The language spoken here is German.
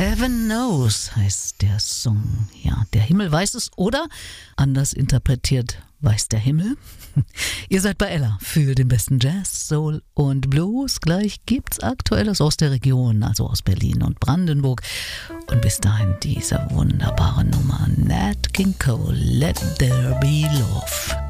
Heaven Knows heißt der Song. Ja, der Himmel weiß es oder anders interpretiert, weiß der Himmel. Ihr seid bei Ella für den besten Jazz, Soul und Blues. Gleich gibt's Aktuelles aus der Region, also aus Berlin und Brandenburg. Und bis dahin diese wunderbare Nummer Nat King Cole, Let There Be Love.